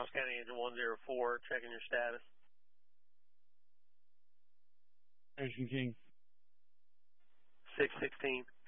Charles County Engine 104, checking your status. Ocean King. 616.